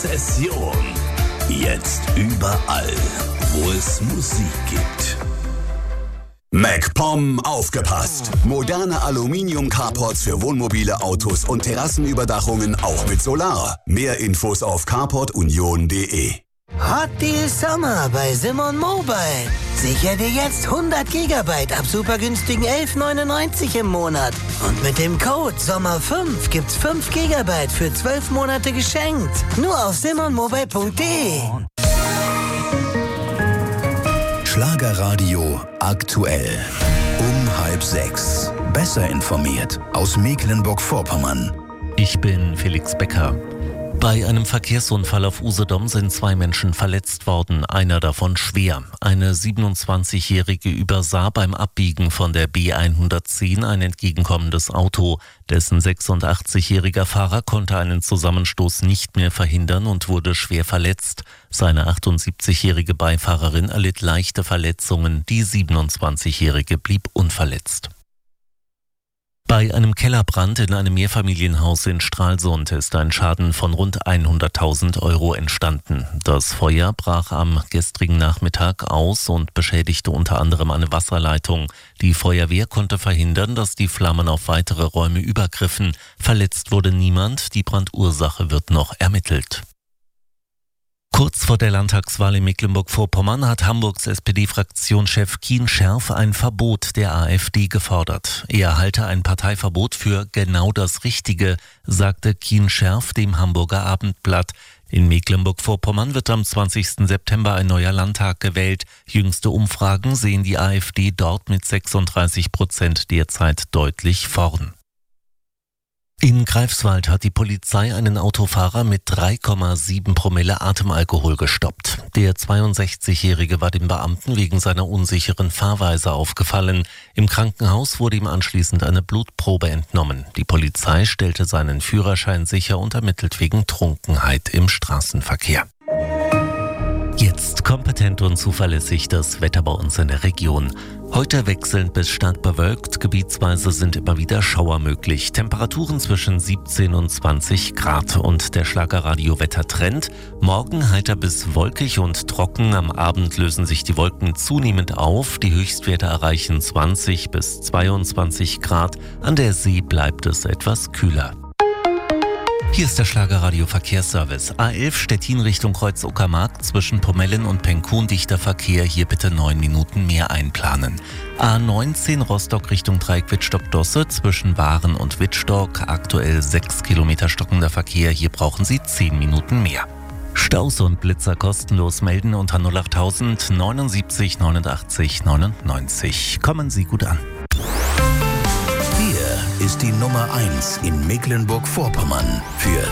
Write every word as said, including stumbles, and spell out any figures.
Session. Jetzt überall, wo es Musik gibt. MacPom aufgepasst! Moderne Aluminium-Carports für Wohnmobile, Autos und Terrassenüberdachungen auch mit Solar. Mehr Infos auf carport union punkt de. Hot Deal Sommer bei Simon Mobile. Sicher dir jetzt hundert Gigabyte ab super günstigen elf neunundneunzig im Monat. Und mit dem Code Sommer fünf gibt's fünf Gigabyte für zwölf Monate geschenkt. Nur auf simon mobile punkt de. Schlagerradio aktuell. Um halb sechs. Besser informiert aus Mecklenburg-Vorpommern. Ich bin Felix Becker. Bei einem Verkehrsunfall auf Usedom sind zwei Menschen verletzt worden, einer davon schwer. Eine siebenundzwanzigjährige übersah beim Abbiegen von der B hundertzehn ein entgegenkommendes Auto. Dessen sechsundachtzigjähriger Fahrer konnte einen Zusammenstoß nicht mehr verhindern und wurde schwer verletzt. Seine achtundsiebzigjährige Beifahrerin erlitt leichte Verletzungen, die siebenundzwanzigjährige blieb unverletzt. Bei einem Kellerbrand in einem Mehrfamilienhaus in Stralsund ist ein Schaden von rund hunderttausend Euro entstanden. Das Feuer brach am gestrigen Nachmittag aus und beschädigte unter anderem eine Wasserleitung. Die Feuerwehr konnte verhindern, dass die Flammen auf weitere Räume übergriffen. Verletzt wurde niemand, die Brandursache wird noch ermittelt. Kurz vor der Landtagswahl in Mecklenburg-Vorpommern hat Hamburgs S P D-Fraktionschef Kien Scherf ein Verbot der AfD gefordert. Er halte ein Parteiverbot für genau das Richtige, sagte Kien Scherf dem Hamburger Abendblatt. In Mecklenburg-Vorpommern wird am zwanzigsten September ein neuer Landtag gewählt. Jüngste Umfragen sehen die AfD dort mit sechsunddreißig Prozent derzeit deutlich vorn. In Greifswald hat die Polizei einen Autofahrer mit drei Komma sieben Promille Atemalkohol gestoppt. Der zweiundsechzigjährige war dem Beamten wegen seiner unsicheren Fahrweise aufgefallen. Im Krankenhaus wurde ihm anschließend eine Blutprobe entnommen. Die Polizei stellte seinen Führerschein sicher und ermittelt wegen Trunkenheit im Straßenverkehr. Jetzt kompetent und zuverlässig das Wetter bei uns in der Region. Heute wechselnd bis stark bewölkt, gebietsweise sind immer wieder Schauer möglich. Temperaturen zwischen siebzehn und zwanzig Grad und der Schlagerradio-Wettertrend. Morgen heiter bis wolkig und trocken, am Abend lösen sich die Wolken zunehmend auf. Die Höchstwerte erreichen zwanzig bis zweiundzwanzig Grad, an der See bleibt es etwas kühler. Hier ist der Schlagerradio Verkehrsservice. A elf Stettin Richtung Kreuz-Uckermark zwischen Pomellen und Penkun dichter Verkehr. Hier bitte neun Minuten mehr einplanen. A neunzehn Rostock Richtung Dreieck Wittstock-Dosse zwischen Waren und Wittstock. Aktuell sechs Kilometer stockender Verkehr. Hier brauchen Sie zehn Minuten mehr. Staus und Blitzer kostenlos melden unter null achttausend neunundsiebzig neunundachtzig neunundneunzig. Kommen Sie gut an. Hier ist die Nummer eins in Mecklenburg-Vorpommern für